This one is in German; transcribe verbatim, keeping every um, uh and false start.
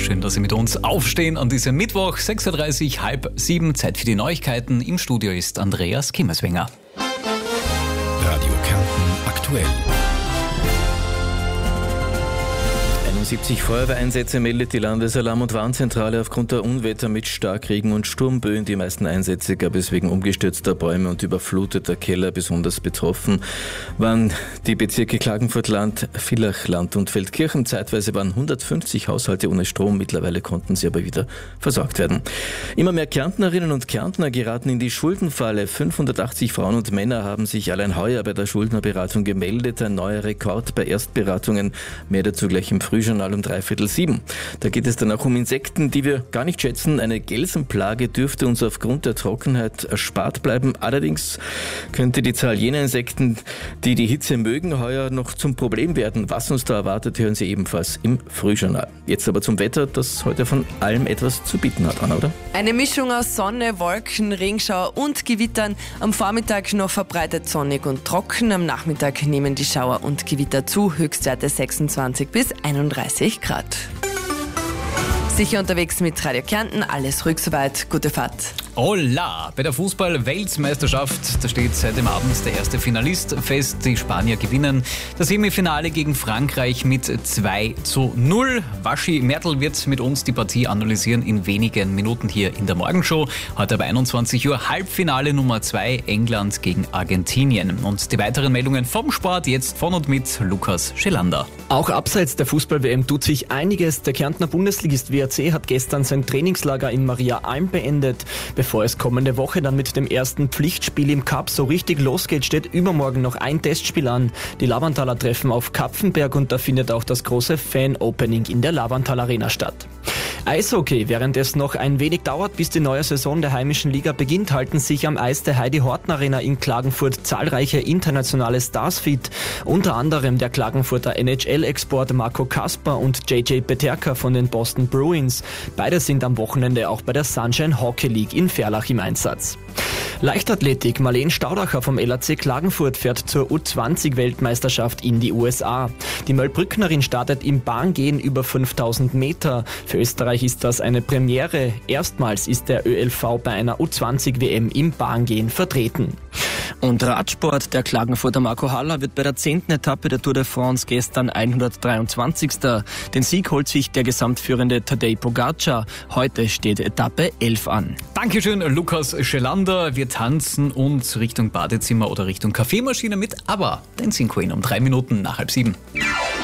Schön, dass Sie mit uns aufstehen an diesem Mittwoch, sechs Uhr dreißig, halb sieben. Zeit für die Neuigkeiten. Im Studio ist Andreas Kimmerswenger. Radio Kärnten aktuell. einundsiebzig Feuerwehreinsätze meldet die Landesalarm- und Warnzentrale aufgrund der Unwetter mit Starkregen und Sturmböen. Die meisten Einsätze gab es wegen umgestürzter Bäume und überfluteter Keller. Besonders betroffen waren die Bezirke Klagenfurt-Land, Villach, Land und Feldkirchen. Zeitweise waren hundertfünfzig Haushalte ohne Strom. Mittlerweile konnten sie aber wieder versorgt werden. Immer mehr Kärntnerinnen und Kärntner geraten in die Schuldenfalle. fünfhundertachtzig Frauen und Männer haben sich allein heuer bei der Schuldnerberatung gemeldet. Ein neuer Rekord bei Erstberatungen. Mehr dazu gleich im Frühjournal um dreiviertel sieben. Da geht es dann auch um Insekten, die wir gar nicht schätzen. Eine Gelsenplage dürfte uns aufgrund der Trockenheit erspart bleiben. Allerdings könnte die Zahl jener Insekten, die die Hitze mögen, heuer noch zum Problem werden. Was uns da erwartet, hören Sie ebenfalls im Frühjournal. Jetzt aber zum Wetter, das heute von allem etwas zu bieten hat, Anna, oder? Eine Mischung aus Sonne, Wolken, Regenschauer und Gewittern. Am Vormittag noch verbreitet sonnig und trocken. Am Nachmittag nehmen die Schauer und Gewitter zu. Höchstwerte sechsundzwanzig bis einunddreißig Grad. Sicher unterwegs mit Radio Kärnten, alles ruhig soweit, gute Fahrt. Hola! Bei der Fußball-Weltmeisterschaft, da steht seit dem Abend der erste Finalist fest. Die Spanier gewinnen das Semifinale gegen Frankreich mit zwei zu null. Waschi Mertl wird mit uns die Partie analysieren in wenigen Minuten hier in der Morgenshow. Heute ab einundzwanzig Uhr Halbfinale Nummer zwei, England gegen Argentinien. Und die weiteren Meldungen vom Sport jetzt von und mit Lukas Schelander. Auch abseits der Fußball-W M tut sich einiges. Der Kärntner Bundesligist W A C hat gestern sein Trainingslager in Maria Alm beendet. Bevor es kommende Woche dann mit dem ersten Pflichtspiel im Cup so richtig losgeht, steht übermorgen noch ein Testspiel an. Die Lavantaler treffen auf Kapfenberg und da findet auch das große Fan-Opening in der Lavantal Arena statt. Eishockey. Während es noch ein wenig dauert, bis die neue Saison der heimischen Liga beginnt, halten sich am Eis der Heidi-Horten-Arena in Klagenfurt zahlreiche internationale Stars fit. Unter anderem der Klagenfurter N H L-Export Marco Kasper und J J Peterka von den Boston Bruins. Beide sind am Wochenende auch bei der Sunshine Hockey League in Verlach im Einsatz. Leichtathletik. Marlene Staudacher vom L A C Klagenfurt fährt zur U zwanzig Weltmeisterschaft in die U S A. Die Möllbrücknerin startet im Bahngehen über fünftausend Meter. Für Österreich ist das eine Premiere. Erstmals ist der Ö L V bei einer U zwanzig W M im Bahngehen vertreten. Und Radsport. Der Klagenfurter Marco Haller wird bei der zehnten Etappe der Tour de France gestern hundertdreiundzwanzigster Den Sieg holt sich der gesamtführende Tadej Pogacar. Heute steht Etappe elf an. Dankeschön, Lukas Schelander. Wir tanzen uns Richtung Badezimmer oder Richtung Kaffeemaschine mit, aber den Cinqueen um drei Minuten nach halb sieben.